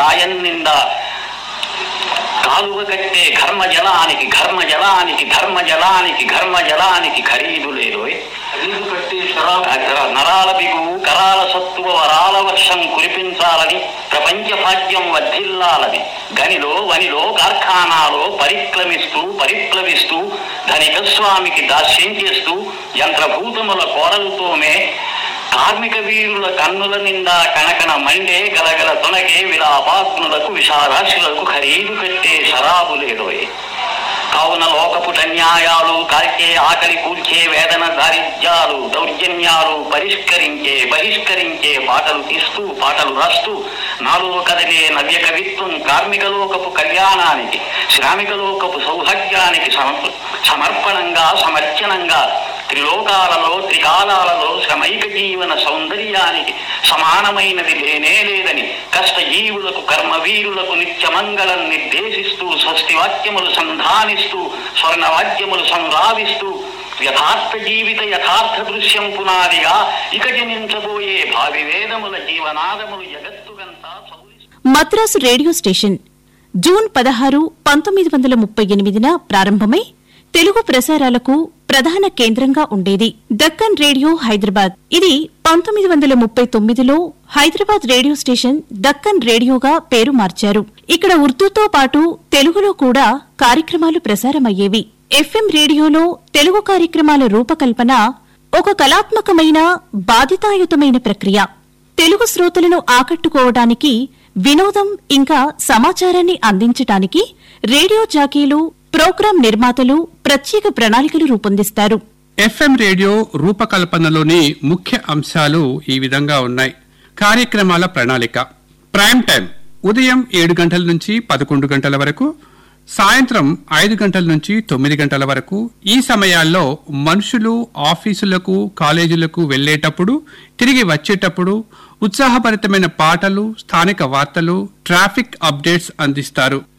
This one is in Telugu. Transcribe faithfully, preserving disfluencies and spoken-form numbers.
గాయం నిండా కాలువ కట్టే ఘర్మ జలానికి ఘర్మ జలానికి ధర్మ జలానికి ఘర్మ జలానికి ఖరీదు లేదు. ఖరీదు కట్టే నరాల బిగువు కరాల సత్తువ వరాల వర్షం కురిపించాలని ప్రపంచ భాగ్యం వర్ధిల్లాలని గనిలో వనిలో కార్ఖానాలో పరిక్రమిస్తూ పరిప్లవిస్తూ ధనిక స్వామికి దాస్యం చేస్తూ యంత్రభూతముల కోరలతోమే కార్మిక వీరుల కన్నుల నిండా కనకన మండే గలగల తొనకే విలాపాగ్నులకు విషారాశులకు ఖరీదు పెట్టే శరాబు లేదోయ్. కావున లోకపుట న్యాయాలు కాల్చే ఆకలి కూల్చే వేదన దారిద్ర్యాలు దౌర్జన్యాలు పరిష్కరించే బహిష్కరించే పాటలు తీస్తూ పాటలు రాస్తూ నాలుగు కదిలే నవ్య కవిత్వం కార్మిక లోకపు కళ్యాణానికి శ్రామిక లోకపు సౌభాగ్యానికి సమర్పణంగా సమర్చనంగా త్రిలోకాలలో త్రికాలాలలో శ్రమైక జీవన సౌందర్యానికి సమానమైనది లేనే లేదని కష్టజీవులకు కర్మవీరులకు నిత్యమంగళం నిర్దేశిస్తూ స్వస్తివాక్యములు సంధానిస్తూ స్వర్ణవాద్యములు సంరావిస్తూ యథార్థ జీవిత యథార్థ దృశ్యం పునాదిగా ఇక జనించబోయే భావి వేదముల జీవనాదములు జగత్తుగంతా. మద్రాసు రేడియో స్టేషన్ జూన్ పదహారు పంతొమ్మిది వందల ముప్పై ఎనిమిదిన ప్రారంభమై తెలుగు ప్రసారాలకు ప్రధాన కేంద్రంగా ఉండేది. దక్కన్ రేడియో హైదరాబాద్. ఇది పంతొమ్మిది వందల ముప్పై తొమ్మిదిలో హైదరాబాద్ రేడియో స్టేషన్ దక్కన్ రేడియోగా పేరు మార్చారు. ఇక్కడ ఉర్దూతో పాటు తెలుగులో కూడా కార్యక్రమాలు ప్రసారమయ్యేవి. ఎఫ్ఎం రేడియోలో తెలుగు కార్యక్రమాల రూపకల్పన ఒక కళాత్మకమైన బాధితాయుతమైన ప్రక్రియ. తెలుగు శ్రోతలను ఆకట్టుకోవడానికి, వినోదం ఇంకా సమాచారాన్ని అందించటానికి రేడియో జాకీలు, ప్రోగ్రాం నిర్మాతలు ప్రత్యేక ప్రణాళికలు రూపొందిస్తారు. ఎఫ్ఎం రేడియో రూపకల్పనలోని ముఖ్య అంశాలు ఈ విధంగా ఉన్నాయి. కార్యక్రమాల ప్రణాళిక. ప్రైమ్ టైం ఉదయం ఏడు గంటల నుంచి పదకొండు గంటల వరకు, సాయంత్రం ఐదు గంటల నుంచి తొమ్మిది గంటల వరకు. ఈ సమయాల్లో మనుషులు ఆఫీసులకు కాలేజీలకు వెళ్లేటప్పుడు, తిరిగి వచ్చేటప్పుడు ఉత్సాహభరితమైన పాటలు, స్థానిక వార్తలు, ట్రాఫిక్ అప్డేట్స్ అందిస్తారు.